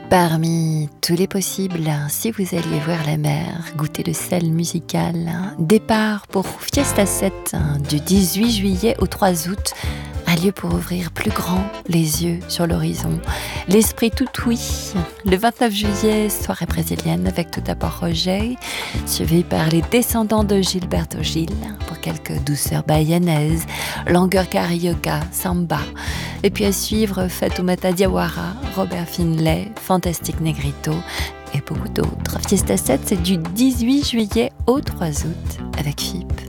Parmi tous les possibles, si vous alliez voir la mer, goûter le sel musical, départ pour Fiesta 7 du 18 juillet au 3 août, un lieu pour ouvrir plus grand les yeux sur l'horizon, l'esprit tout oui. Le 29 juillet, soirée brésilienne avec tout d'abord Roger, suivi par les descendants de Gilberto Gil pour quelques douceurs bahianaises, langueur carioca, samba. Et puis à suivre Fatoumata Diawara, Robert Finlay, Fantastic Negrito et beaucoup d'autres. Fiesta 7, c'est du 18 juillet au 3 août avec FIP.